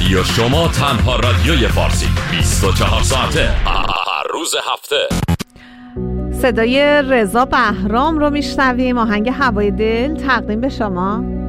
رادیو شما، تنها رادیوی فارسی 24 ساعته هر روز هفته. صدای رضا بهرام رو میشنویم، آهنگ هوای دل تقدیم به شما.